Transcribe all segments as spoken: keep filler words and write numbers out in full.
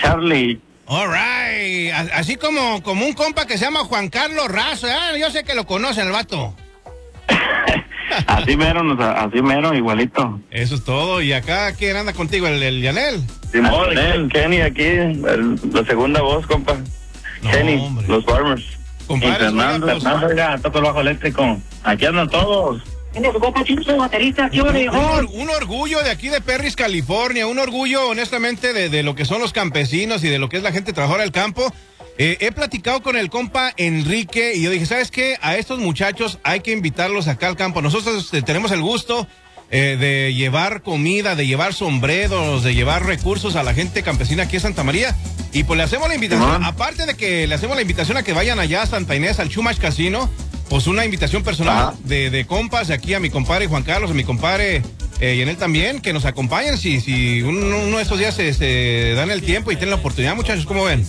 Charlie. All right. Así como, como un compa que se llama Juan Carlos Razo. Ah, yo sé que lo conocen el vato. Así mero, nos- así mero, igualito. Eso es todo. ¿Y acá quién anda contigo? ¿El, el Yanel? Simón, el Kenny aquí, el- la segunda voz, compa. No, Kenny, hombre. los Farmers. Compadre, Y Fernando, oiga, pues- Fernando, oiga, toca el bajo eléctrico. Aquí andan todos. Tiene su compa Chito, baterista, ¿qué Un, hora, un viejón? or- un orgullo de aquí de Perris, California, un orgullo honestamente de, de lo que son los campesinos y de lo que es la gente trabajadora del campo. Eh, he platicado con el compa Enrique y yo dije, ¿sabes qué? A estos muchachos hay que invitarlos acá al campo. Nosotros eh, tenemos el gusto eh, de llevar comida, de llevar sombreros, de llevar recursos a la gente campesina aquí en Santa María. Y pues le hacemos la invitación, Simón. aparte de que le hacemos la invitación a que vayan allá a Santa Inés, al Chumash Casino, pues una invitación personal Ajá. de, de compas, de aquí a mi compadre Juan Carlos, a mi compadre eh, y en él también, que nos acompañen si, si uno, uno de estos días se, se dan el tiempo y tienen la oportunidad, muchachos, ¿cómo ven?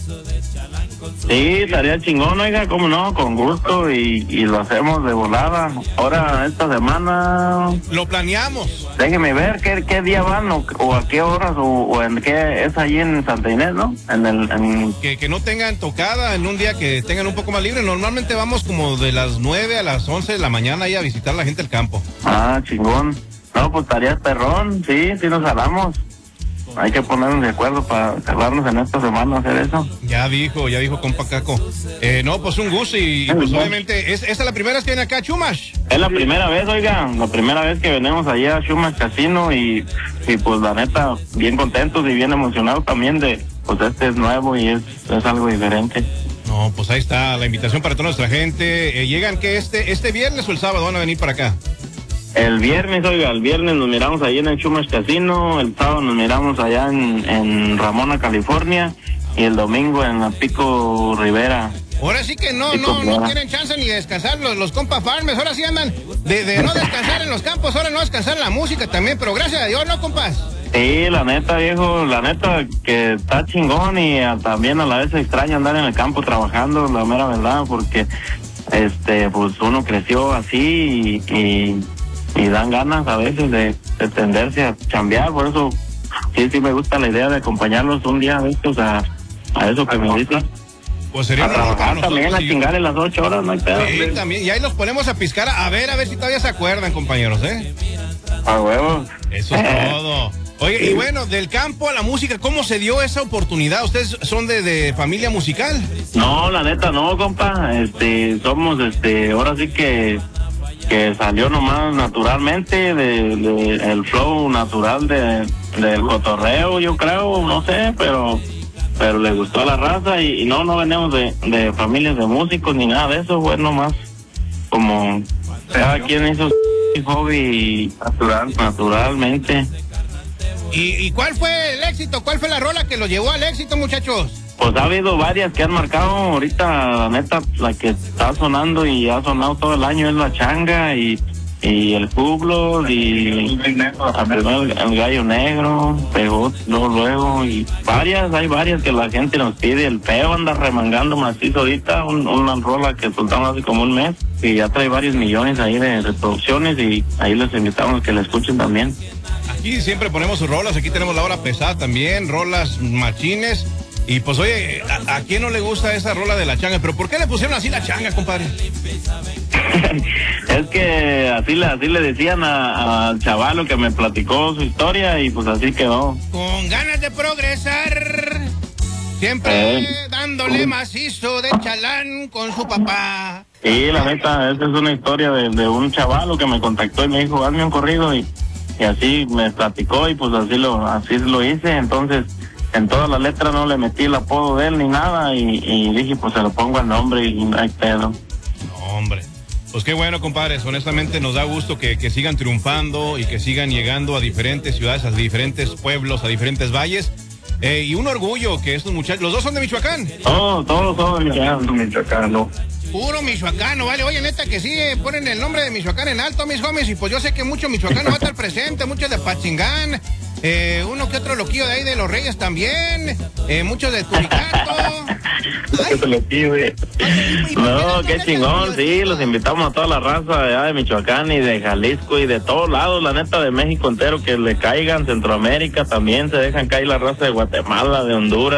Sí, estaría chingón, oiga, cómo no, con gusto, y, y lo hacemos de volada. Ahora, esta semana, Lo planeamos. déjeme ver qué, qué día van, o, o a qué horas, o, o en qué, es allí en Santa Inés, ¿no? En el, en, Que, que no tengan tocada en un día que tengan un poco más libre. Normalmente vamos como de las nueve a las once de la mañana ahí a visitar a la gente del campo. ah, chingón. No, pues estaría perrón, sí, sí nos jalamos. Hay que ponernos de acuerdo para acabarnos en esta semana a hacer eso. Ya dijo, ya dijo compa Caco. Eh, no, pues un gusto y, y pues obviamente, ¿es, ¿esta es la primera vez que viene acá a Chumash? Es la primera vez, oiga, la primera vez que venimos allá a Chumash Casino, y, y pues la neta, bien contentos y bien emocionados también de, pues este es nuevo y es, es algo diferente. No, pues ahí está la invitación para toda nuestra gente. Eh, ¿Llegan que este, este viernes o el sábado van a venir para acá? El viernes, oiga, el viernes nos miramos allá en el Chumash Casino, el sábado nos miramos allá en, en Ramona, California, y el domingo en la Pico Rivera. Ahora sí que no, Sí, no, no compa. tienen chance ni de descansar los, los compa farmers. Ahora sí andan de, de no descansar en los campos, ahora no descansar en la música también, pero gracias a Dios, ¿no, compas? Sí, la neta, viejo, la neta que está chingón, y a- también a la vez extraña andar en el campo trabajando, la mera verdad, porque este, pues uno creció así, y, y, y dan ganas a veces de, de tenderse a chambear. Por eso sí, sí me gusta la idea de acompañarlos un día de estos a, a eso que me dicen. Pues sería A un honor para trabajar también, a nosotros, sí. chingarle las ocho horas, no hay pedo. Sí, también. Y ahí los ponemos a piscar, a ver, a ver si todavía se acuerdan, compañeros, ¿eh? A huevo. Eso es todo. Oye, y bueno, del campo a la música, ¿cómo se dio esa oportunidad? ¿Ustedes son de, de familia musical? No, la neta no, compa. Este, somos, este, ahora sí que que salió nomás naturalmente de, de el flow natural de del cotorreo, yo creo, no sé, pero pero le gustó a la raza, y, y no, no venimos de, de familias de músicos ni nada de eso, fue nomás como cada quien hizo su hobby natural, naturalmente. ¿Y, ¿Y cuál fue el éxito? ¿Cuál fue la rola que lo llevó al éxito, muchachos? Pues ha habido varias que han marcado. Ahorita, la neta, la que está sonando y ha sonado todo el año es La Changa, y, y El Juglo, y a primero el, el Gallo Negro, pegó luego, luego, y varias, hay varias que la gente nos pide. El Peo anda remangando macizo ahorita, un, una rola que soltamos hace como un mes, y ya trae varios millones ahí de reproducciones, y ahí les invitamos a que la escuchen también. Aquí siempre ponemos sus rolas, aquí tenemos la hora pesada también, rolas machines. Y pues oye, ¿a, a quién no le gusta esa rola de La Changa? ¿Pero por qué le pusieron así La Changa, compadre? Es que así le, así le decían a- al chavalo que me platicó su historia, y pues así quedó. Con ganas de progresar, siempre Eh. dándole macizo de chalán con su papá. Sí, la neta, esa es una historia de, de un chavalo que me contactó y me dijo, hazme un corrido, y, y así me platicó, y pues así lo, así lo hice. Entonces, en toda la letra no le metí el apodo de él ni nada, y, y dije, pues se lo pongo al nombre y no hay pedo. No, hombre. Pues qué bueno, compadres. Honestamente nos da gusto que, que sigan triunfando y que sigan llegando a diferentes ciudades, a diferentes pueblos, a diferentes valles. Eh, y un orgullo que estos muchachos, los dos son de Michoacán. Todos, todos, todos michoacanos. Puro michoacano, vale. Oye, neta, que sí eh, ponen el nombre de Michoacán en alto, mis homies. Y pues yo sé que mucho michoacano va a estar presente, muchos de Pachingán, eh, uno que otro loquillo de ahí de Los Reyes también, eh, muchos de Turicato. No, qué chingón, sí, los invitamos a toda la raza de allá de Michoacán y de Jalisco y de todos lados, la neta, de México entero, que le caigan. Centroamérica también se dejan caer la raza de Guatemala, de Honduras.